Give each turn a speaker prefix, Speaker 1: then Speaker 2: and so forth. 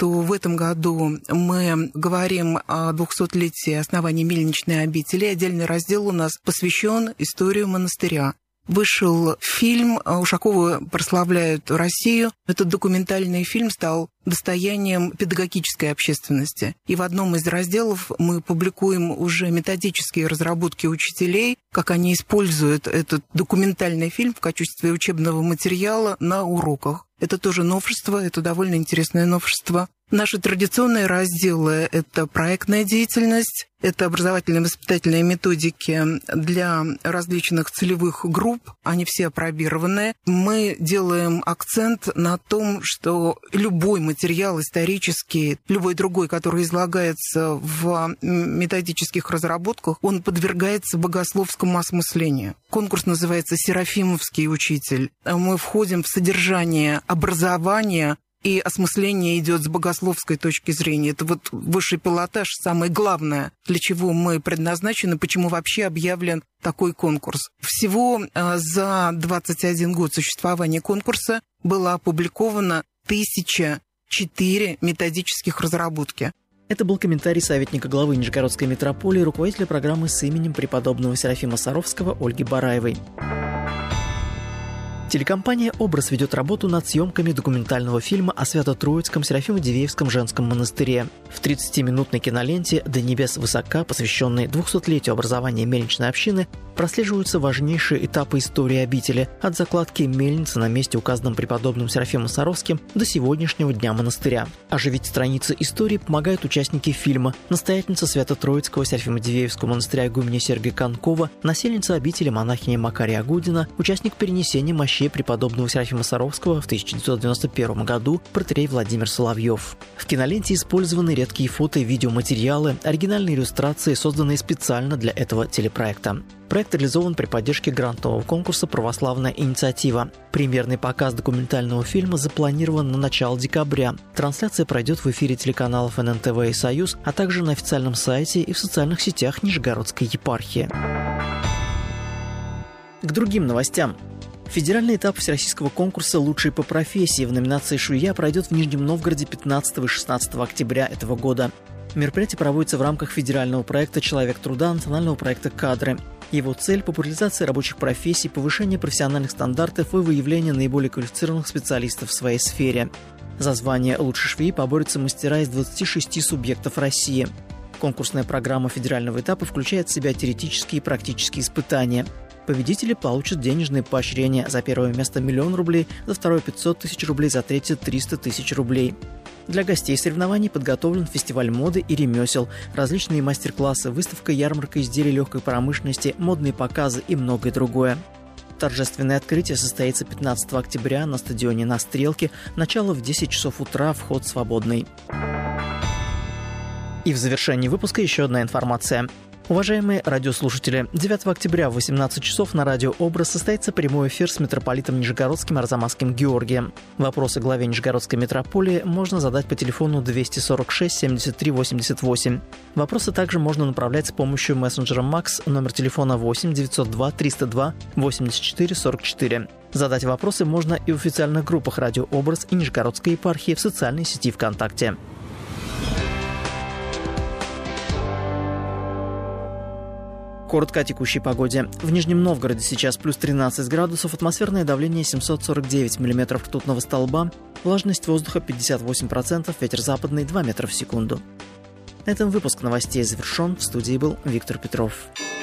Speaker 1: что в этом году мы говорим о 200-летии основания мельничной обители. Отдельный раздел у нас посвящен истории монастыря. Вышел фильм, Ушакова прославляют Россию. Этот документальный фильм стал достоянием педагогической общественности. И в одном из разделов мы публикуем уже методические разработки учителей, как они используют этот документальный фильм в качестве учебного материала на уроках. Это тоже новшество, это довольно интересное новшество. Наши традиционные разделы – это проектная деятельность, это образовательно-воспитательные методики для различных целевых групп, они все апробированные. Мы делаем акцент на том, что любой материал исторический, любой другой, который излагается в методических разработках, он подвергается богословскому осмыслению. Конкурс называется «Серафимовский учитель». Мы входим в содержание образования, и осмысление идет с богословской точки зрения. Это вот высший пилотаж, самое главное, для чего мы предназначены, почему вообще объявлен такой конкурс. Всего за 21 год существования конкурса было опубликовано 1004 методических разработки.
Speaker 2: Это был комментарий советника главы Нижегородской митрополии, руководителя программы с именем преподобного Серафима Саровского Ольги Бараевой. Телекомпания «Образ» ведет работу над съемками документального фильма о Свято-Троицком Серафимо-Дивеевском женском монастыре. В 30-минутной киноленте «До небес высока», посвященной 200-летию образования мельничной общины, прослеживаются важнейшие этапы истории обители от закладки мельницы на месте, указанном преподобным Серафимом Саровским, до сегодняшнего дня монастыря. Оживить страницы истории помогают участники фильма: настоятельница Свято-Троицкого Серафимо-Дивеевского монастыря игуменя Сергия Конкова, насельница обители монахиня Макария Агудина, участник перенесения мощей преподобного Серафима Саровского в 1991 году протоиерей Владимир Соловьев. В киноленте использованы редкие фото и видеоматериалы, оригинальные иллюстрации, созданные специально для этого телепроекта. Проект реализован при поддержке грантового конкурса «Православная инициатива». Премьерный показ документального фильма запланирован на начало декабря. Трансляция пройдет в эфире телеканалов ННТВ и «Союз», а также на официальном сайте и в социальных сетях Нижегородской епархии. К другим новостям. Федеральный этап всероссийского конкурса «Лучшие по профессии» в номинации «Швея» пройдет в Нижнем Новгороде 15 и 16 октября этого года. Мероприятие проводится в рамках федерального проекта «Человек труда», национального проекта «Кадры». Его цель – популяризация рабочих профессий, повышение профессиональных стандартов и выявление наиболее квалифицированных специалистов в своей сфере. За звание «Лучшей швеи» поборются мастера из 26 субъектов России. Конкурсная программа федерального этапа включает в себя теоретические и практические испытания. Победители получат денежные поощрения: за первое место 1 000 000 рублей, за второе 500 000 рублей, за третье 300 000 рублей. Для гостей соревнований подготовлен фестиваль моды и ремесел, различные мастер-классы, выставка, ярмарка изделий легкой промышленности, модные показы и многое другое. Торжественное открытие состоится 15 октября на стадионе «На Стрелке», начало в 10 часов утра, вход свободный. И в завершении выпуска еще одна информация. Уважаемые радиослушатели, 9 октября в 18 часов на радио «Образ» состоится прямой эфир с митрополитом Нижегородским Арзамасским Георгием. Вопросы главе Нижегородской митрополии можно задать по телефону 246 73 88. Вопросы также можно направлять с помощью мессенджера МАКС, номер телефона 8 902 302 84 44. Задать вопросы можно и в официальных группах радио «Образ» и Нижегородской епархии в социальной сети ВКонтакте. Коротко о текущей погоде. В Нижнем Новгороде сейчас плюс 13 градусов, атмосферное давление 749 мм ртутного столба, влажность воздуха 58%, ветер западный 2 метра в секунду. На этом выпуск новостей завершен. В студии был Виктор Петров.